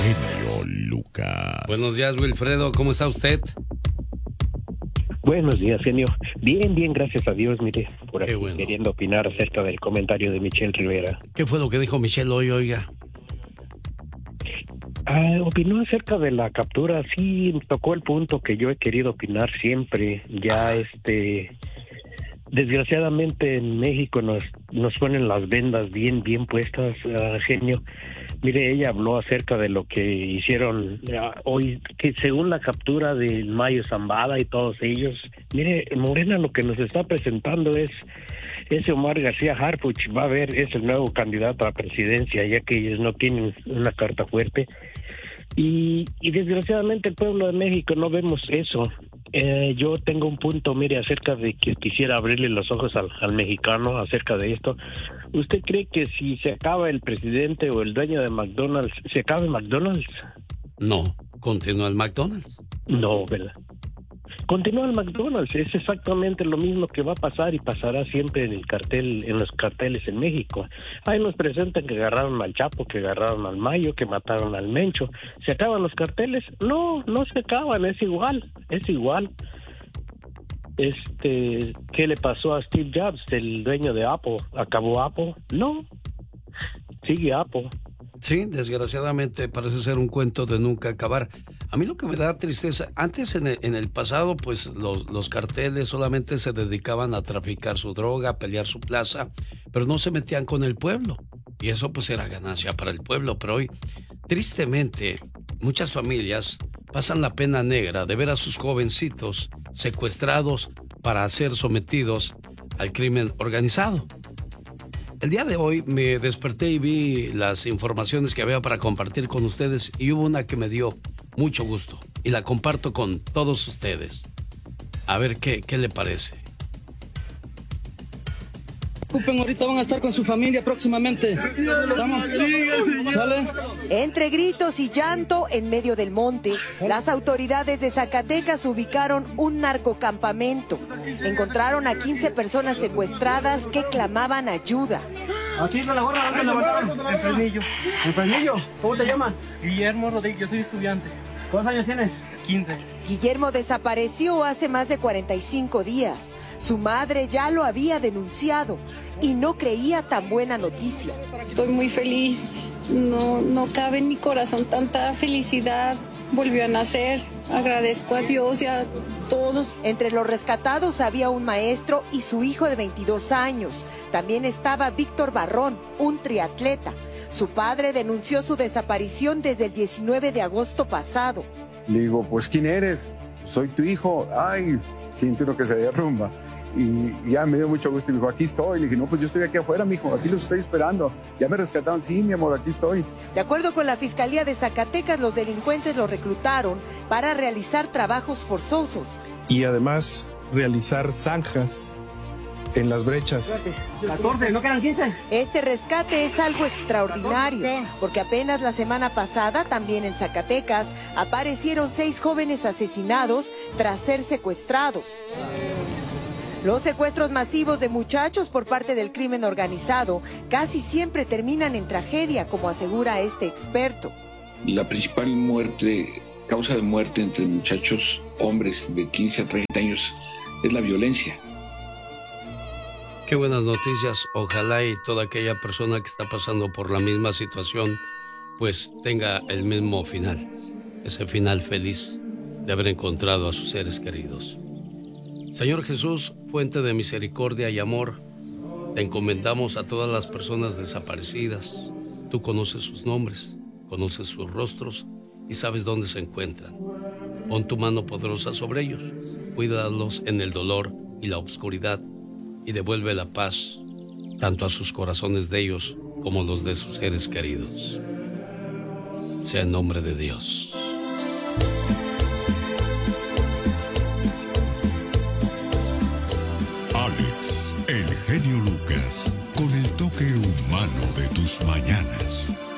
genio Lucas. Buenos días, Wilfredo, ¿cómo está usted? Buenos días, genio. Bien, bien, gracias a Dios, mire, por aquí bueno. queriendo opinar acerca del comentario de Michelle Rivera. ¿Qué fue lo que dijo Michelle hoy, oiga? Opinó acerca de la captura, sí, tocó el punto que yo he querido opinar siempre. Ya, desgraciadamente en México nos ponen las vendas bien puestas, genio. Mire, ella habló acerca de lo que hicieron hoy, que según la captura de Mayo Zambada y todos ellos, mire, Morena lo que nos está presentando es ese Omar García Harfuch, va a ver, es el nuevo candidato a la presidencia, ya que ellos no tienen una carta fuerte. Y desgraciadamente el pueblo de México no vemos eso. Yo tengo un punto, mire, acerca de que quisiera abrirle los ojos al mexicano acerca de esto. ¿Usted cree que si se acaba el presidente o el dueño de McDonald's, se acaba el McDonald's? No, continúa el McDonald's. No, ¿verdad? Continúa el McDonald's, es exactamente lo mismo que va a pasar y pasará siempre en los carteles en México. Ahí nos presentan que agarraron al Chapo, que agarraron al Mayo, que mataron al Mencho. ¿Se acaban los carteles? No se acaban, es igual. ¿Qué le pasó a Steve Jobs, el dueño de Apple? ¿Acabó Apple? No, sigue Apple. Sí, desgraciadamente parece ser un cuento de nunca acabar. A mí lo que me da tristeza, antes en el pasado, pues los carteles solamente se dedicaban a traficar su droga, a pelear su plaza, pero no se metían con el pueblo. Y eso pues era ganancia para el pueblo. Pero hoy, tristemente, muchas familias pasan la pena negra de ver a sus jovencitos secuestrados para ser sometidos al crimen organizado. El día de hoy me desperté y vi las informaciones que había para compartir con ustedes y hubo una que me dio mucho gusto y la comparto con todos ustedes. A ver qué le parece. Ahorita van a estar con su familia próximamente. ¿Vamos? ¿Sale? Entre gritos y llanto en medio del monte, las autoridades de Zacatecas ubicaron un narcocampamento. Encontraron a 15 personas secuestradas que clamaban ayuda. Aquí con la gorra, ¿dónde levantaron? En Fresnillo. ¿Cómo te llamas? Guillermo Rodríguez, yo soy estudiante. ¿Cuántos años tienes? 15. Guillermo desapareció hace más de 45 días. Su madre ya lo había denunciado y no creía tan buena noticia. Estoy muy feliz, no cabe en mi corazón tanta felicidad. Volvió a nacer, agradezco a Dios y a todos. Entre los rescatados había un maestro y su hijo de 22 años. También estaba Víctor Barrón, un triatleta. Su padre denunció su desaparición desde el 19 de agosto pasado. Le digo, pues ¿quién eres? Soy tu hijo. Ay, siento uno que se derrumba. Y ya me dio mucho gusto y me dijo, aquí estoy. Le dije, no, pues yo estoy aquí afuera, mijo, aquí los estoy esperando. Ya me rescataron, sí, mi amor, aquí estoy. De acuerdo con la Fiscalía de Zacatecas, los delincuentes lo reclutaron para realizar trabajos forzosos. Y además realizar zanjas en las brechas. 14, ¿no quedan 15? Este rescate es algo extraordinario, porque apenas la semana pasada, también en Zacatecas, aparecieron 6 jóvenes asesinados tras ser secuestrados. Los secuestros masivos de muchachos por parte del crimen organizado casi siempre terminan en tragedia, como asegura este experto. La principal causa de muerte entre muchachos, hombres de 15 a 30 años, es la violencia. Qué buenas noticias. Ojalá y toda aquella persona que está pasando por la misma situación, pues tenga el mismo final. Ese final feliz de haber encontrado a sus seres queridos. Señor Jesús, fuente de misericordia y amor, te encomendamos a todas las personas desaparecidas. Tú conoces sus nombres, conoces sus rostros y sabes dónde se encuentran. Pon tu mano poderosa sobre ellos, cuídalos en el dolor y la oscuridad y devuelve la paz tanto a sus corazones de ellos como los de sus seres queridos. Sea en nombre de Dios. Alex, el genio Lucas, con el toque humano de tus mañanas.